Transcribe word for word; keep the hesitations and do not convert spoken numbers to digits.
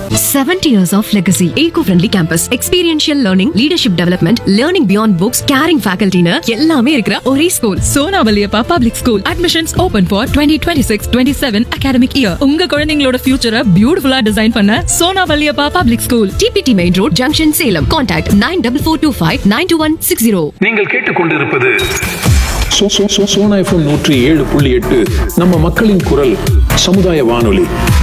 seventy years of legacy. Eco-friendly campus. Experiential learning, leadership development, learning beyond books, caring faculty னு எல்லாமே இருக்கிற ஒரே school. Sona Valliappa public school. Admissions open for twenty twenty-six twenty-seven academic year. உங்க குழந்தைகளோட ஃபியூச்சரை பியூட்டிஃபுல்லா design பண்ண Sona Valliappa public school. T P T Main Road, Junction, Salem. Contact nine four four two five nine two one six zero. நீங்கள் கேட்டுக்கொண்டிருப்பது Sona FM நூற்றி ஏழு புள்ளி எட்டு நம்ம மக்களின் குரல் சமுதாய வானொலி.